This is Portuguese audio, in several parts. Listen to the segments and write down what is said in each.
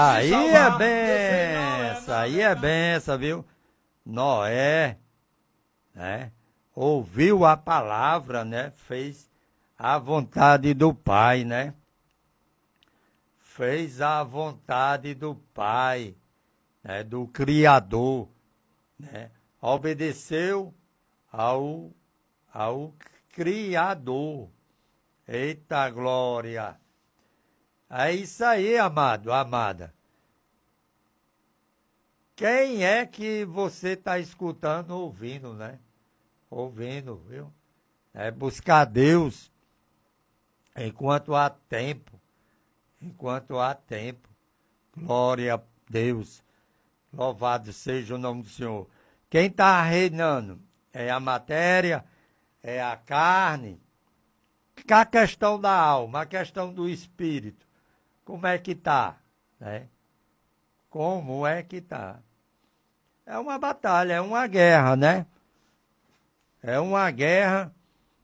Aí é benção, viu? Noé, né? Ouviu a palavra, né? Fez a vontade do Pai, né? Fez a vontade do Pai, né? Do Criador, né? Obedeceu ao Criador. Eita glória! É isso aí, amado, amada. Quem é que você está escutando, ouvindo, né? Ouvindo, viu? É buscar Deus enquanto há tempo. Enquanto há tempo. Glória a Deus. Louvado seja o nome do Senhor. Quem está reinando é a matéria, é a carne. A questão da alma, a questão do espírito. Como é que está? Né? Como é que está? É uma batalha, é uma guerra, né? É uma guerra.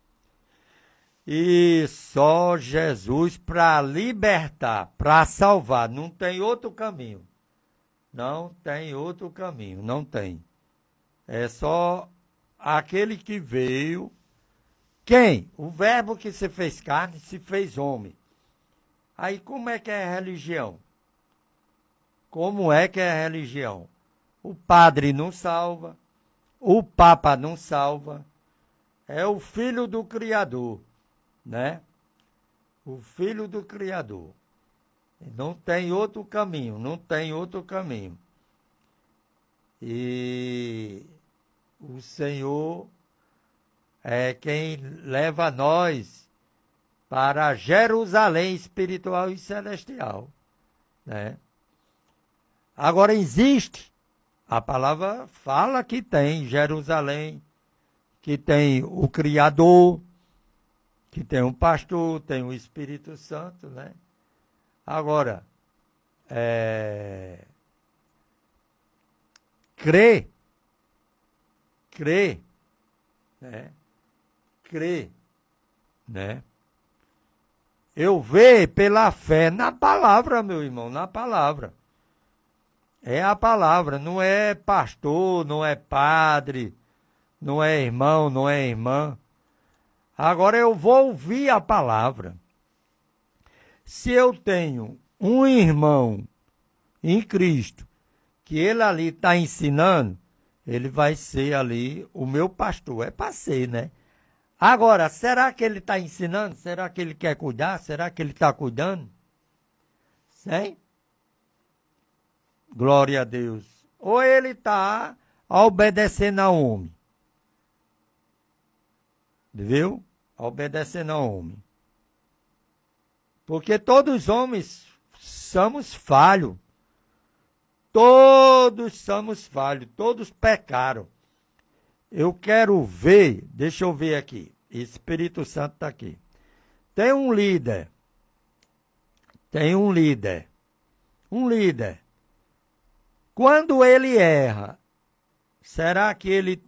E só Jesus para libertar, para salvar. Não tem outro caminho. Não tem outro caminho, não tem. É só aquele que veio. Quem? O verbo que se fez carne, se fez homem. Aí como é que é a religião? Como é que é a religião? O padre não salva, o papa não salva, é o filho do Criador, né? O filho do Criador. Não tem outro caminho, não tem outro caminho. E o Senhor é quem leva nós para Jerusalém espiritual e celestial, né? Agora existe, a palavra fala que tem Jerusalém, que tem o Criador, que tem um pastor, tem o Espírito Santo, né? Agora, crer, né? Crer, né? Eu vejo pela fé na palavra, meu irmão, na palavra. É a palavra, não é pastor, não é padre, não é irmão, não é irmã. Agora eu vou ouvir a palavra. Se eu tenho um irmão em Cristo, que ele ali está ensinando, ele vai ser ali o meu pastor. É para ser, né? Agora, será que ele está ensinando? Será que ele quer cuidar? Será que ele está cuidando? Sim? Glória a Deus. Ou ele está obedecendo a homem. Viu? Obedecendo a homem. Porque todos os homens somos falhos. Todos somos falhos. Todos pecaram. Eu quero ver, deixa eu ver aqui. Espírito Santo está aqui. Tem um líder. Tem um líder. Um líder. Quando ele erra, será que ele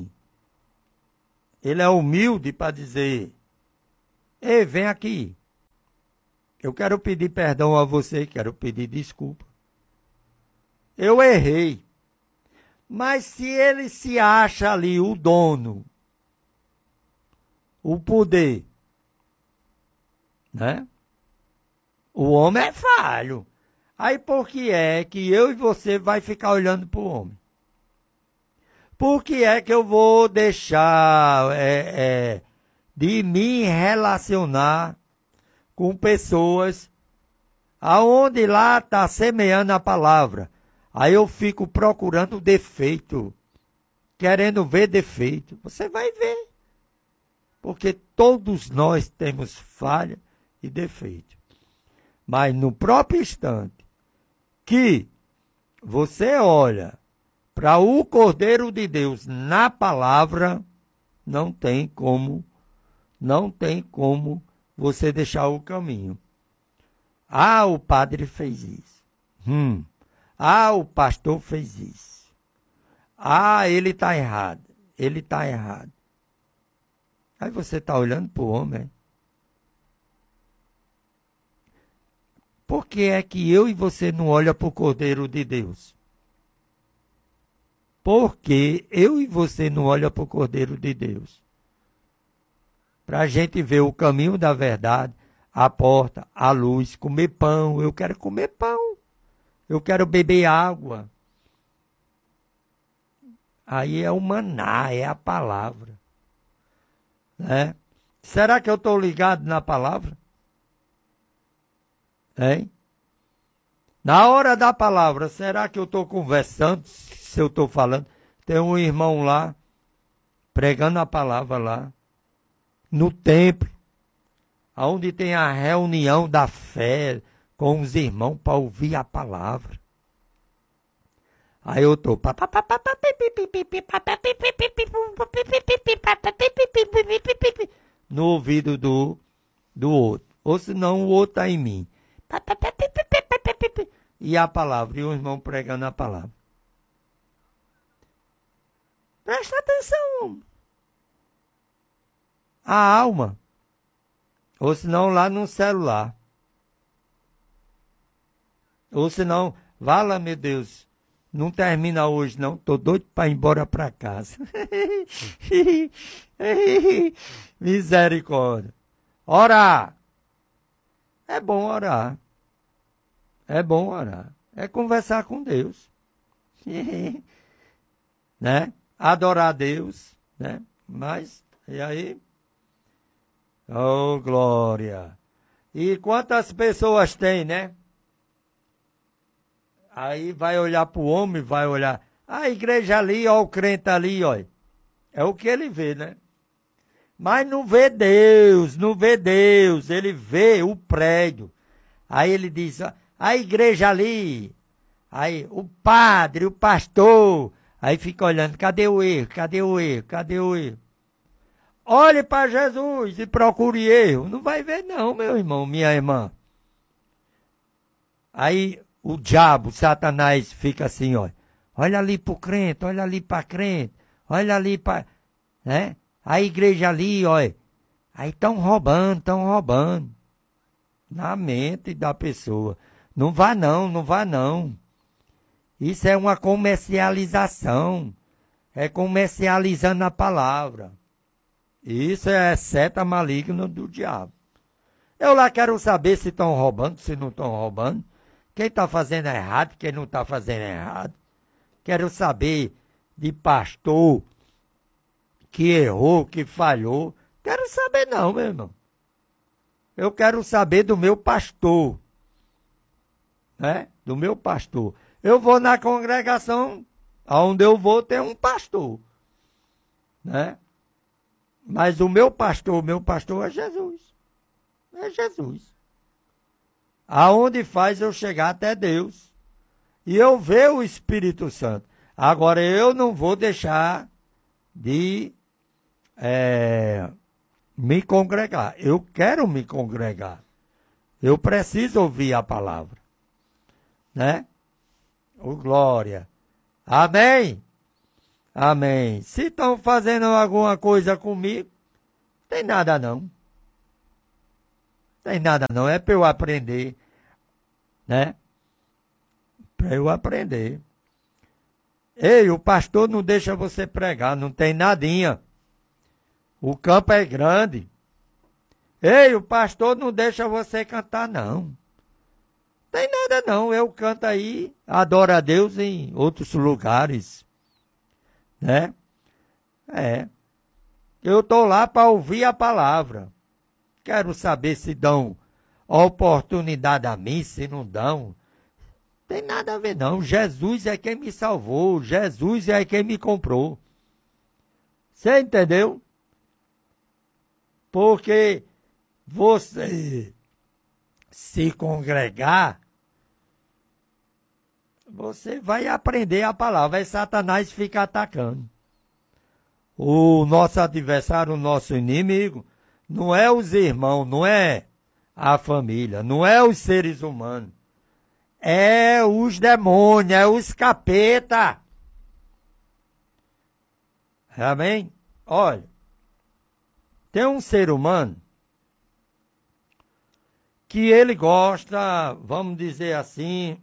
é humilde para dizer, ei, vem aqui. Eu quero pedir perdão a você, quero pedir desculpa. Eu errei. Mas se ele se acha ali o dono, o poder, né? O homem é falho. Aí por que é que eu e você vai ficar olhando para o homem? Por que é que eu vou deixar de me relacionar com pessoas aonde lá está semeando a palavra? Aí eu fico procurando defeito, querendo ver defeito. Você vai ver. Porque todos nós temos falha e defeito. Mas no próprio instante que você olha para o Cordeiro de Deus na palavra, não tem como você deixar o caminho. Ah, o padre fez isso. Ah, o pastor fez isso. Ah, ele está errado. Ele está errado. Aí você está olhando para o homem. Por que é que eu e você não olha para o Cordeiro de Deus? Por que eu e você não olha para o Cordeiro de Deus? Para a gente ver o caminho da verdade, a porta, a luz, comer pão. Eu quero comer pão. Eu quero beber água. Aí é o maná, é a palavra. Né? Será que eu estou ligado na palavra? Hein? Na hora da palavra, será que eu estou conversando? Se eu estou falando, tem um irmão lá, pregando a palavra lá, no templo, onde tem a reunião da fé com os irmãos para ouvir a palavra. Aí eu estou no ouvido do outro. Ou senão o outro está em mim. E a palavra, e o irmão pregando a palavra. Presta atenção. A alma. Ou senão lá no celular. Ou senão, vala, meu Deus, não termina hoje não, tô doido para ir embora para casa. Misericórdia. Orar. É bom orar. É bom orar. É conversar com Deus. Né? Adorar a Deus, né? Mas, e aí? Oh, glória. E quantas pessoas tem, né? Aí vai olhar para o homem, vai olhar. A igreja ali, ó, o crente ali, ó. É o que ele vê, né? Mas não vê Deus, não vê Deus. Ele vê o prédio. Aí ele diz, ó, a igreja ali. Aí o padre, o pastor. Aí fica olhando, cadê o erro? Cadê o erro? Cadê o erro? Olhe para Jesus e procure erro. Não vai ver não, meu irmão, minha irmã. Aí o diabo, Satanás, fica assim, ó. Olha ali para o crente, olha ali para crente, olha ali para... Né? A igreja ali, ó. Aí estão roubando. Na mente da pessoa. Não vá não, não vá não. Isso é uma comercialização. É comercializando a palavra. Isso é seta maligna do diabo. Eu lá quero saber se estão roubando, se não estão roubando. Quem está fazendo errado, quem não está fazendo errado. Quero saber de pastor que errou, que falhou. Quero saber não, meu irmão. Eu quero saber do meu pastor. Né? Do meu pastor. Eu vou na congregação, aonde eu vou tem um pastor. Né? Mas o meu pastor é Jesus. É Jesus. Aonde faz eu chegar até Deus. E eu ver o Espírito Santo. Agora eu não vou deixar de me congregar. Eu quero me congregar. Eu preciso ouvir a palavra. Né? Oh, glória. Amém? Amém. Se estão fazendo alguma coisa comigo, tem nada não. Tem nada não. É para eu aprender. Né? Para eu aprender. Ei, o pastor não deixa você pregar, não tem nadinha. O campo é grande. Ei, o pastor não deixa você cantar, não. Tem nada não, eu canto aí, adoro a Deus em outros lugares. Né? Eu estou lá para ouvir a palavra. Quero saber se dão oportunidade a mim, se não dão. Tem nada a ver não, Jesus é quem me salvou, Jesus é quem me comprou. Você entendeu? Porque você se congregar, você vai aprender a palavra. Aí Satanás fica atacando. O nosso adversário, o nosso inimigo, não é os irmãos, não é a família, não é os seres humanos. É os demônios, é os capeta. Amém? Olha, tem um ser humano que ele gosta, vamos dizer assim,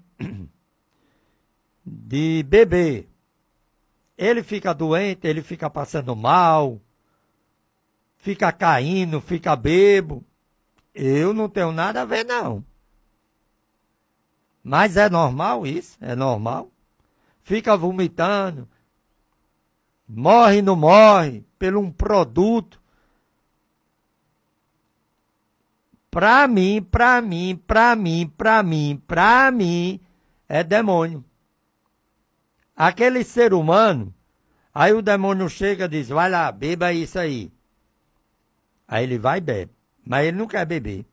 de beber. Ele fica doente, ele fica passando mal, fica caindo, fica bebo. Eu não tenho nada a ver, não. Mas é normal isso, é normal. Fica vomitando, morre, não morre, por um produto. Pra mim, é demônio. Aquele ser humano, aí o demônio chega e diz, vai lá, beba isso aí. Aí ele vai e bebe, mas ele não quer beber.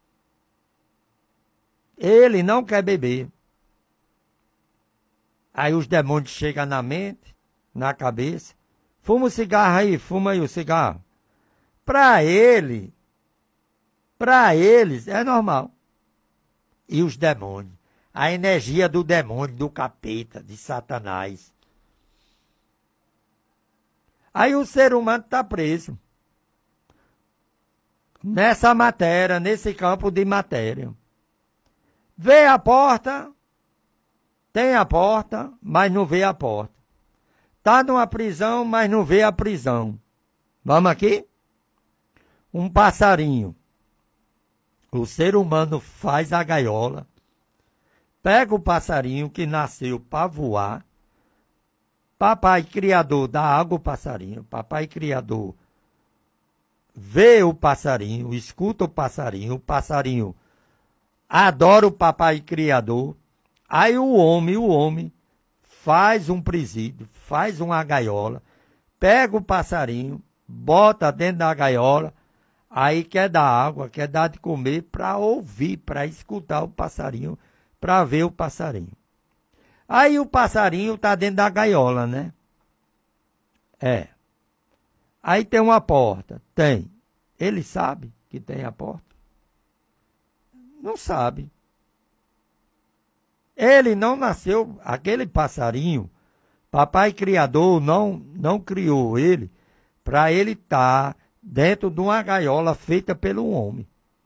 Ele não quer beber. Aí os demônios chegam na mente, na cabeça. Fuma o cigarro aí, fuma aí o cigarro. Para eles é normal. E os demônios? A energia do demônio, do capeta, de Satanás. Aí o ser humano está preso. Nessa matéria, nesse campo de matéria. Vê a porta, tem a porta, mas não vê a porta. Está numa prisão, mas não vê a prisão. Vamos aqui? Um passarinho. O ser humano faz a gaiola, pega o passarinho que nasceu para voar. Papai Criador dá água ao passarinho. Papai Criador vê o passarinho, escuta o passarinho adora o Papai Criador. Aí o homem faz um presídio, faz uma gaiola, pega o passarinho, bota dentro da gaiola, aí quer dar água, quer dar de comer para ouvir, para escutar o passarinho, para ver o passarinho. Aí o passarinho está dentro da gaiola, né? É. Aí tem uma porta. Tem. Ele sabe que tem a porta? Não sabe. Ele não nasceu, aquele passarinho, Papai Criador não criou ele para ele estar dentro de uma gaiola feita pelo homem.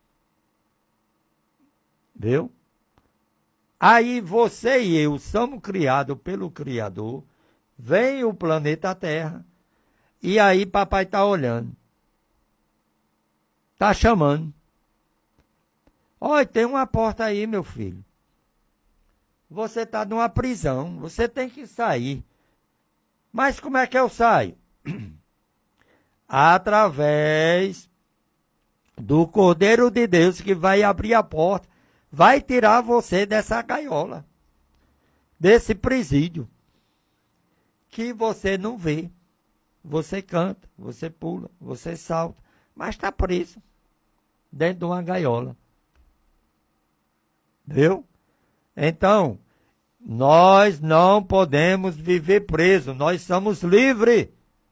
Viu? Aí você e eu somos criados pelo Criador, vem o planeta Terra, e aí papai está olhando. Está chamando. Olha, tem uma porta aí, meu filho. Você está numa prisão, você tem que sair. Mas como é que eu saio? Através do Cordeiro de Deus que vai abrir a porta, vai tirar você dessa gaiola, desse presídio, que você não vê. Você canta, você pula, você salta, mas está preso dentro de uma gaiola. Viu? Então, nós não podemos viver presos, nós somos livres.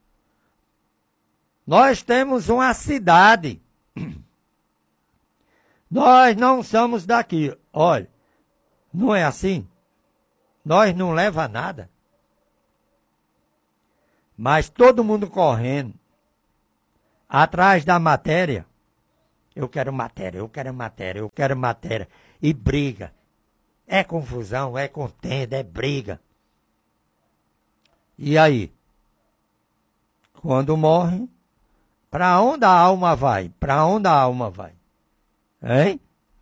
Nós temos uma cidade. Nós não somos daqui. Olha, não é assim? Nós não leva nada. Mas todo mundo correndo atrás da matéria. Eu quero matéria, eu quero matéria, eu quero matéria. E briga. É confusão, é contenda, é briga. E aí? Quando morre, para onde a alma vai? Para onde a alma vai? Hein?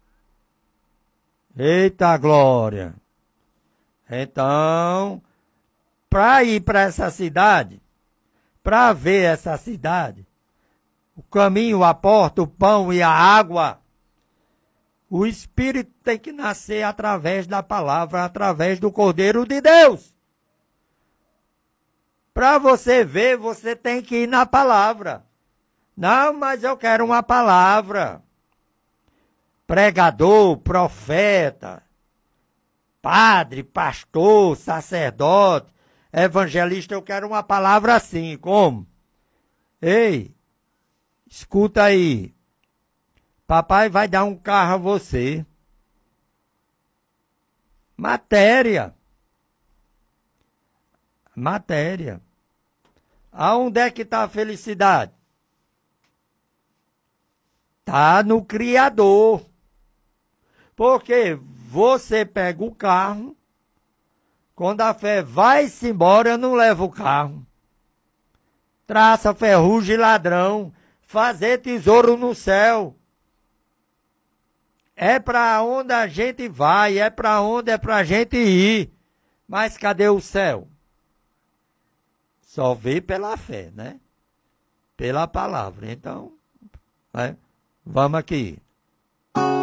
Eita glória! Então, para ir para essa cidade, para ver essa cidade, o caminho, a porta, o pão e a água, o Espírito tem que nascer através da palavra, através do Cordeiro de Deus. Para você ver, você tem que ir na palavra. Não, mas eu quero uma palavra. Pregador, profeta, padre, pastor, sacerdote, evangelista, eu quero uma palavra assim. Como? Ei, escuta aí. Papai vai dar um carro a você. Matéria. Matéria. Aonde é que está a felicidade? Está no Criador. Porque você pega o carro, quando a fé vai-se embora, eu não levo o carro. Traça, ferrugem, ladrão, fazer tesouro no céu. É para onde a gente vai, é para onde é para a gente ir. Mas cadê o céu? Só vê pela fé, né? Pela palavra. Então, né? Vamos aqui.